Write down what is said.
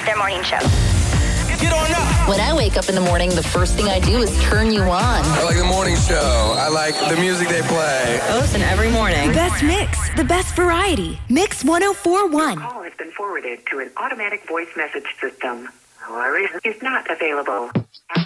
their morning show. Get on up. When I wake up in the morning, the first thing I do is turn you on. I like the morning show. I like the music they play. I listen every morning. The best mix, the best variety. Mix 104.1. Your call has been forwarded to an automatic voice message system. Whoever is not available.